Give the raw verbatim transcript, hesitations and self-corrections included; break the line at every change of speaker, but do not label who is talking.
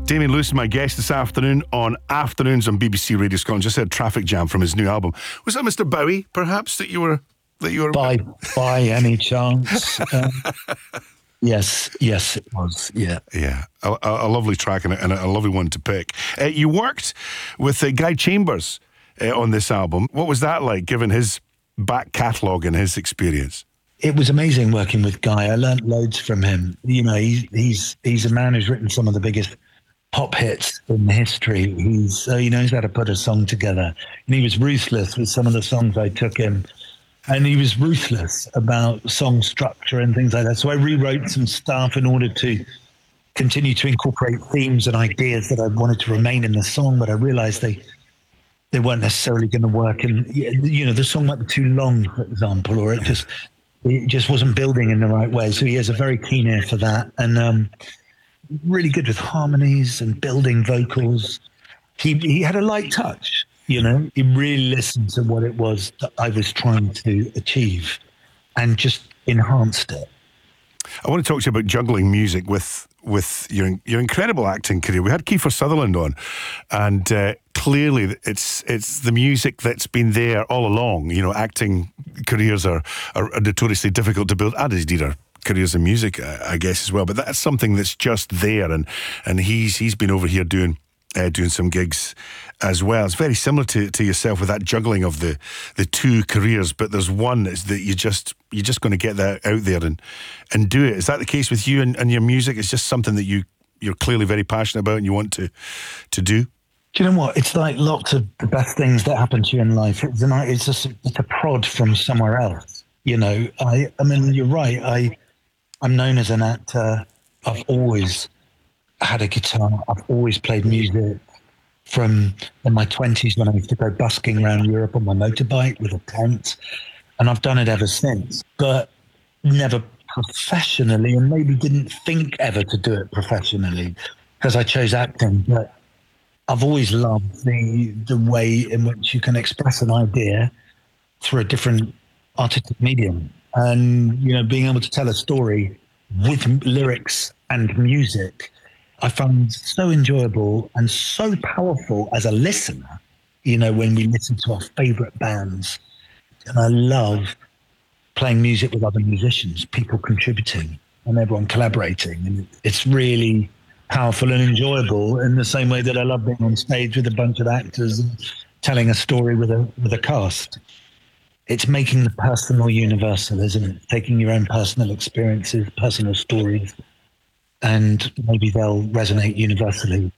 Damien Lewis, my guest this afternoon on Afternoons on B B C Radio Scotland. Just had Traffic Jam from his new album. Was that Mister Bowie, perhaps, that you were that you were
by by any chance? Um, yes, yes, it was. Yeah,
yeah, a, a, a lovely track and a, and a lovely one to pick. Uh, you worked with uh, Guy Chambers uh, on this album. What was that like, given his back catalogue and his experience?
It was amazing working with Guy. I learnt loads from him. You know, he's he's he's a man who's written some of the biggest pop hits in history. He's uh, he knows how to put a song together, and he was ruthless with some of the songs I took him, and he was ruthless about song structure and things like that. So I rewrote some stuff in order to continue to incorporate themes and ideas that I wanted to remain in the song, but I realized they they weren't necessarily going to work. And you know, the song might be too long, for example, or it just it just wasn't building in the right way. So he has a very keen ear for that, and um, really good with harmonies and building vocals. He he had a light touch, you know. He really listened to what it was that I was trying to achieve and just enhanced it.
I want to talk to you about juggling music with with your your incredible acting career. We had Kiefer Sutherland on, and uh, clearly it's it's the music that's been there all along. You know, acting careers are, are notoriously difficult to build, as indeed are careers in music, I guess, as well. But that's something that's just there, and and he's he's been over here doing uh, doing some gigs as well. It's very similar to, to yourself with that juggling of the the two careers, but there's one is that you just you're just going to get that out there and and do it. Is that the case with you and, and your music? It's just something that you you're clearly very passionate about and you want to to do.
Do you know what? It's like lots of the best things that happen to you in life. It's, an, it's just it's a prod from somewhere else. You know, I I mean, you're right. I. I'm known as an actor. I've always had a guitar. I've always played music from in my twenties when I used to go busking around Europe on my motorbike with a tent. And I've done it ever since, but never professionally, and maybe didn't think ever to do it professionally because I chose acting. But I've always loved the the way in which you can express an idea through a different artistic medium. And, you know, being able to tell a story with lyrics and music, I found so enjoyable and so powerful as a listener, you know, when we listen to our favorite bands. And I love playing music with other musicians, people contributing and everyone collaborating. And it's really powerful and enjoyable in the same way that I love being on stage with a bunch of actors and telling a story with a with a cast. It's making the personal universal, isn't it? Taking your own personal experiences, personal stories, and maybe they'll resonate universally.